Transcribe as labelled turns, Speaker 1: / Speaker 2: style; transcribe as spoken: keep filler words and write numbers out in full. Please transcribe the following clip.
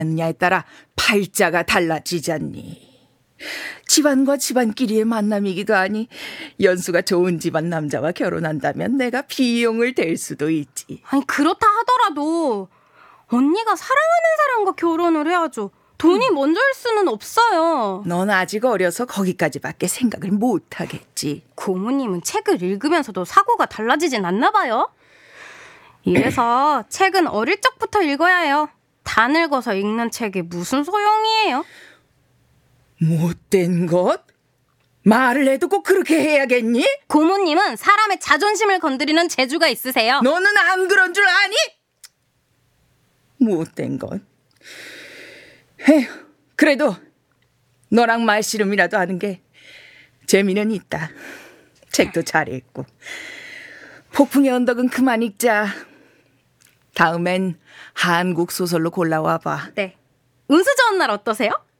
Speaker 1: 냐에 따라 팔자가 달라지잖니. 집안과 집안끼리의 만남이기도 하니 연수가 좋은 집안 남자와 결혼한다면 내가 비용을 댈 수도 있지.
Speaker 2: 아니 그렇다 하더라도 언니가 사랑하는 사람과 결혼을 해야죠. 돈이 음. 먼저일 수는 없어요.
Speaker 1: 넌 아직 어려서 거기까지밖에 생각을 못하겠지.
Speaker 2: 고모님은 책을 읽으면서도 사고가 달라지진 않나 봐요. 이래서 책은 어릴 적부터 읽어야 해요. 다 늙어서 읽는 책이 무슨 소용이에요?
Speaker 1: 못된 것? 말을 해도 꼭 그렇게 해야겠니?
Speaker 2: 고모님은 사람의 자존심을 건드리는 재주가 있으세요.
Speaker 1: 너는 안 그런 줄 아니? 못된 것. 에휴, 그래도 너랑 말씨름이라도 하는 게 재미는 있다. 책도 잘 읽고. 폭풍의 언덕은 그만 읽자. 다음엔 한국 소설로 골라와 봐.
Speaker 2: 네. 운수 좋은 날 어떠세요?